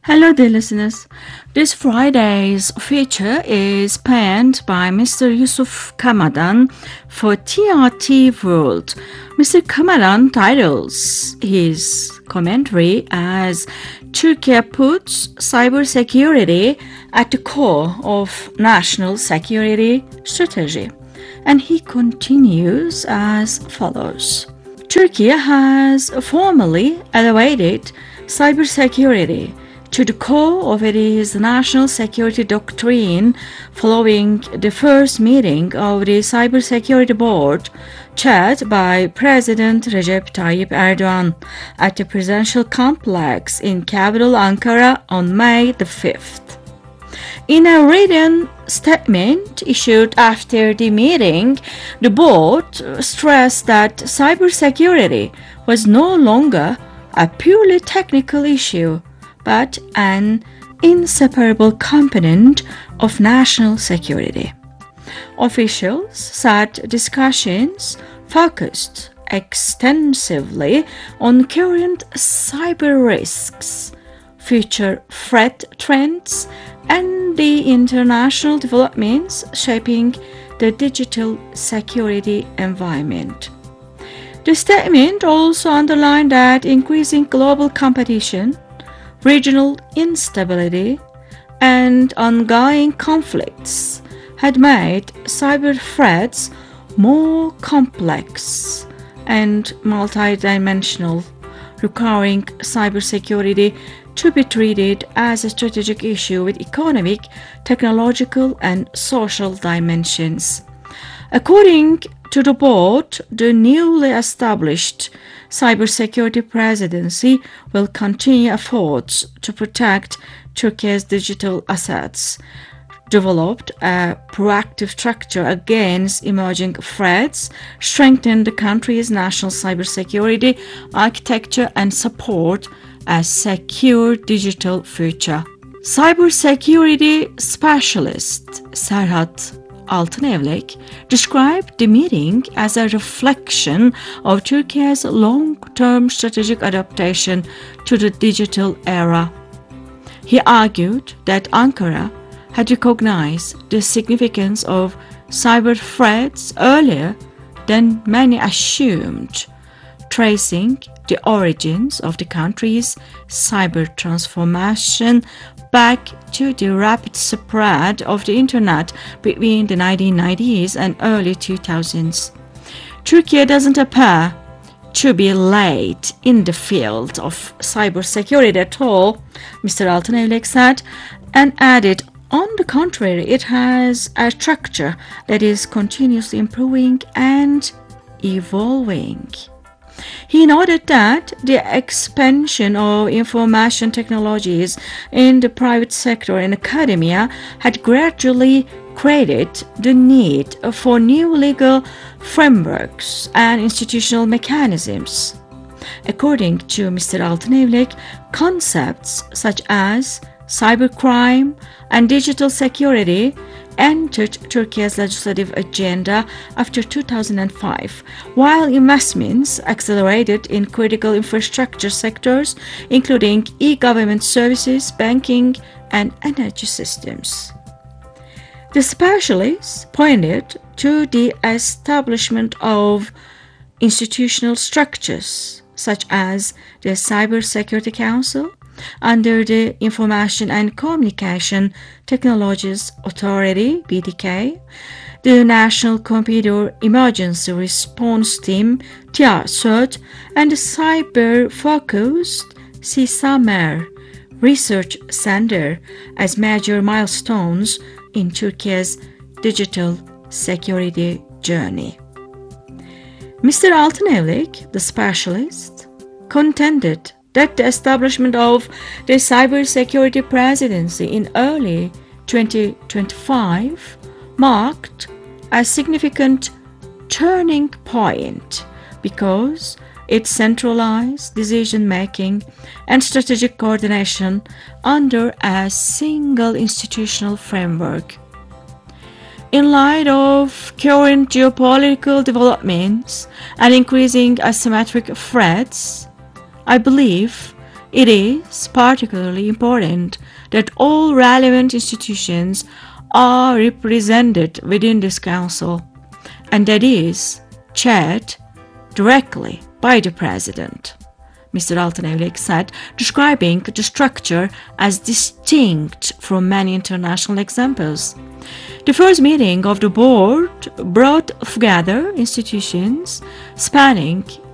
Hello, dear listeners. This Friday's feature is penned by Mr. Yusuf Kamadan for TRT World. Mr. Kamadan titles his commentary as Turkey puts cybersecurity at the core of national security strategy. And he continues as follows. Turkey has formally elevated cybersecurity to the core of its national security doctrine following the first meeting of the Cybersecurity Board chaired by President Recep Tayyip Erdogan at the presidential complex in capital Ankara on May the 5th. In a written statement issued after the meeting, the board stressed that cybersecurity was no longer a purely technical issue, but an inseparable component of national security. Officials said discussions focused extensively on current cyber risks, future threat trends, and the international developments shaping the digital security environment. The statement also underlined that increasing global competition, regional instability, and ongoing conflicts had made cyber threats more complex and multidimensional, requiring cybersecurity to be treated as a strategic issue with economic, technological, and social dimensions. According to the board, the newly established cybersecurity presidency will continue efforts to protect Turkey's digital assets, develop a proactive structure against emerging threats, strengthen the country's national cybersecurity architecture, and support a secure digital future. Cybersecurity specialist Serhat Altınevlek described the meeting as a reflection of Turkey's long-term strategic adaptation to the digital era. He argued that Ankara had recognized the significance of cyber threats earlier than many assumed, tracing the origins of the country's cyber transformation back to the rapid spread of the internet between the 1990s and early 2000s. Turkey doesn't appear to be late in the field of cybersecurity at all, Mr. Altınevlek said, and added, on the contrary, it has a structure that is continuously improving and evolving. He noted that the expansion of information technologies in the private sector and academia had gradually created the need for new legal frameworks and institutional mechanisms. According to Mr. Altınevlek, concepts such as cybercrime and digital security entered Turkey's legislative agenda after 2005, while investments accelerated in critical infrastructure sectors, including e-government services, banking, and energy systems. The specialists pointed to the establishment of institutional structures, such as the Cybersecurity Council, under the Information and Communication Technologies Authority (BDK), the National Computer Emergency Response Team (TIASÖT), and the cyber-focused CISAMER Research Center as major milestones in Turkey's digital security journey. Mr. Altınevlek, the specialist, contended that the establishment of the cybersecurity presidency in early 2025 marked a significant turning point because it centralized decision-making and strategic coordination under a single institutional framework. In light of current geopolitical developments and increasing asymmetric threats, I believe It is particularly important that all relevant institutions are represented within this council, and that is chaired directly by the President, Mr. Altenevlik said, describing the structure as distinct from many international examples. The first meeting of the board brought together institutions spanning